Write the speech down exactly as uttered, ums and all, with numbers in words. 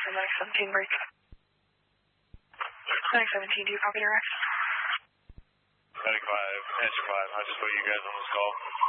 nine seventeen break. nine seventeen, do you copy direct? Medic five, answer five, I just put you guys on this call.